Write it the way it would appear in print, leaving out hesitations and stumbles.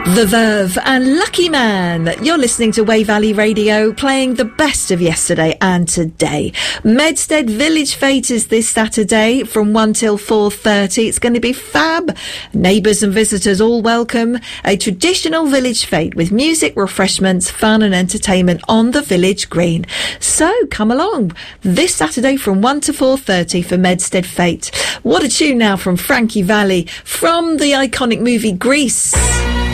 The Verve and Lucky Man. You're listening to Wey Valley Radio, playing the best of yesterday and today. Medstead Village Fete is this Saturday from 1 till 4:30. It's going to be fab. Neighbours and visitors all welcome. A traditional village fete with music, refreshments, fun and entertainment on the village green. So come along this Saturday from 1 to 4:30 for Medstead Fete. What a tune now from Frankie Valli from the iconic movie Grease.